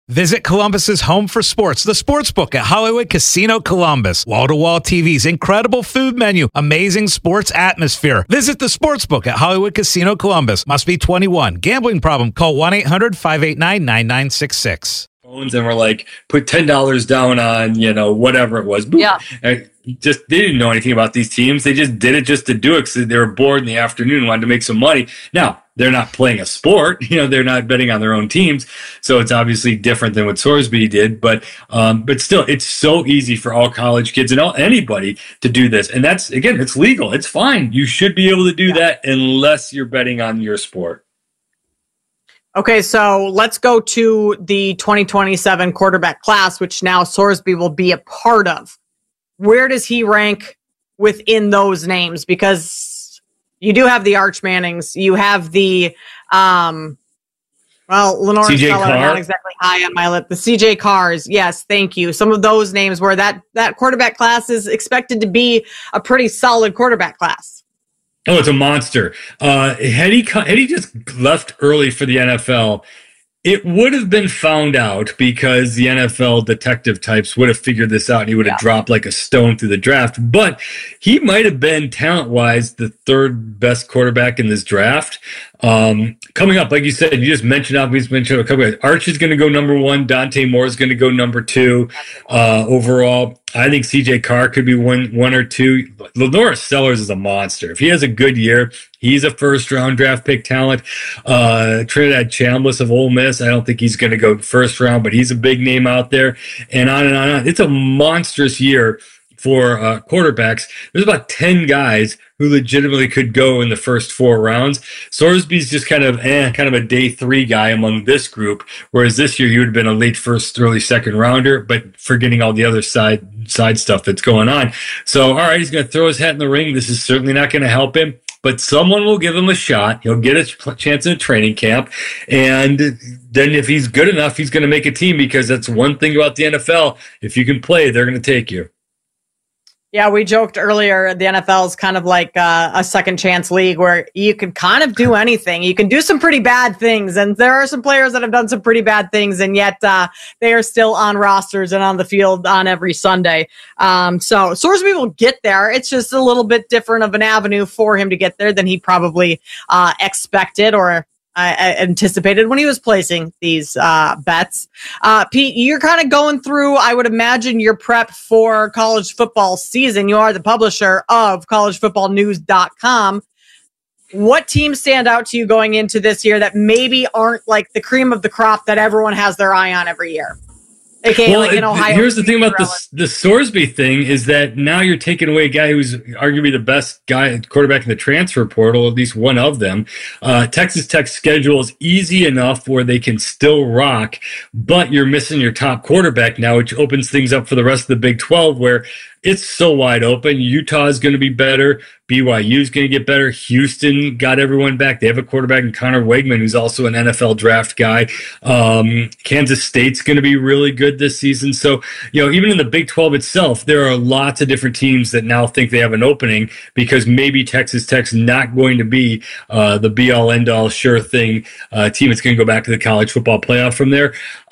Visit Columbus's home for sports, the Sportsbook at Hollywood Casino Columbus. Wall-to-wall TVs, incredible food menu, amazing sports atmosphere. Visit the Sportsbook at Hollywood Casino Columbus. Must be 21. Gambling problem? Call 1-800-589-9966. And we're like, put $10 down on, whatever it was. Boop. Yeah. They didn't know anything about these teams. They just did it just to do it because they were bored in the afternoon and wanted to make some money. Now, they're not playing a sport. They're not betting on their own teams. So it's obviously different than what Sorsby did. But still, it's so easy for all college kids and anybody to do this. And that's, again, it's legal. It's fine. You should be able to do that unless you're betting on your sport. Okay, so let's go to the 2027 quarterback class, which now Sorsby will be a part of. Where does he rank within those names? Because you do have the Arch Mannings, you have the Lenore Stellar, not exactly high on my list. The CJ Carrs, yes, thank you. Some of those names where that quarterback class is expected to be a pretty solid quarterback class. Oh, it's a monster. Had he just left early for the NFL, it would have been found out because the NFL detective types would have figured this out and he would have dropped like a stone through the draft. But he might have been talent-wise the third best quarterback in this draft. Coming up, like you said, you just mentioned a couple guys. Arch is going to go number 1. Dante Moore is going to go number 2 overall. I think CJ Carr could be one or two. Lenore Sellers is a monster. If he has a good year, he's a first-round draft pick talent. Trinidad Chambliss of Ole Miss, I don't think he's going to go first round, but he's a big name out there. And on and on and on. It's a monstrous year for quarterbacks. There's about 10 guys who legitimately could go in the first 4 rounds. Sorsby's just kind of a day 3 guy among this group, whereas this year he would have been a late first, early second rounder, but forgetting all the other side stuff that's going on. So, all right, he's going to throw his hat in the ring. This is certainly not going to help him, but someone will give him a shot. He'll get a chance in a training camp, and then if he's good enough, he's going to make a team, because that's one thing about the NFL. If you can play, they're going to take you. Yeah, we joked earlier, the NFL is kind of like a second chance league where you can kind of do anything. You can do some pretty bad things, and there are some players that have done some pretty bad things, and yet they are still on rosters and on the field on every Sunday. So Sorsby will get there. It's just a little bit different of an avenue for him to get there than he probably expected or anticipated when he was placing these bets. Pete, you're kind of going through, I would imagine, your prep for college football season. You are the publisher of collegefootballnews.com. What teams stand out to you going into this year that maybe aren't like the cream of the crop that everyone has their eye on every year? Okay, like in Ohio. Here's the thing about the Sorsby thing is that now you're taking away a guy who's arguably the best quarterback in the transfer portal, at least one of them. Texas Tech's schedule is easy enough where they can still rock, but you're missing your top quarterback now, which opens things up for the rest of the Big 12, where it's so wide open. Utah is going to be better. BYU is going to get better. Houston got everyone back. They have a quarterback in Connor Wegman, who's also an NFL draft guy. Kansas State's going to be really good this season. So, even in the Big 12 itself, there are lots of different teams that now think they have an opening, because maybe Texas Tech's not going to be the be-all, end-all, sure thing team. It's going to go back to the college football playoff from there.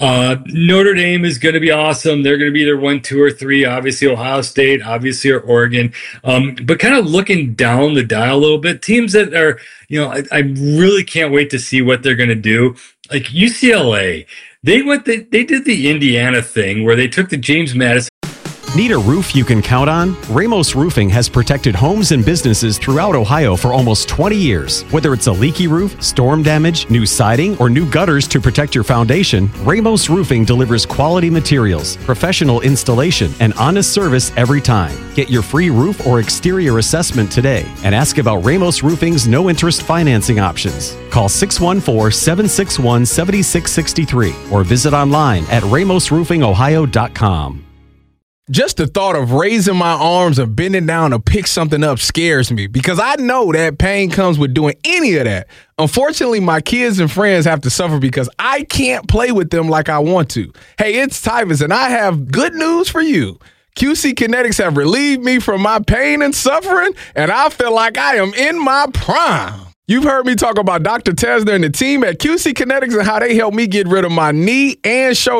Notre Dame is going to be awesome. They're going to be either 1, 2, or 3. Obviously, Ohio State, obviously, or Oregon. But kind of looking down the dial a little bit, teams that are, I really can't wait to see what they're going to do. Like UCLA, they did the Indiana thing where they took the James Madison. Need a roof you can count on? Ramos Roofing has protected homes and businesses throughout Ohio for almost 20 years. Whether it's a leaky roof, storm damage, new siding, or new gutters to protect your foundation, Ramos Roofing delivers quality materials, professional installation, and honest service every time. Get your free roof or exterior assessment today and ask about Ramos Roofing's no-interest financing options. Call 614-761-7663 or visit online at ramosroofingohio.com. Just the thought of raising my arms or bending down to pick something up scares me, because I know that pain comes with doing any of that. Unfortunately, my kids and friends have to suffer because I can't play with them like I want to. Hey, it's Tyvus, and I have good news for you. QC Kinetics have relieved me from my pain and suffering, and I feel like I am in my prime. You've heard me talk about Dr. Tesner and the team at QC Kinetics and how they helped me get rid of my knee and shoulder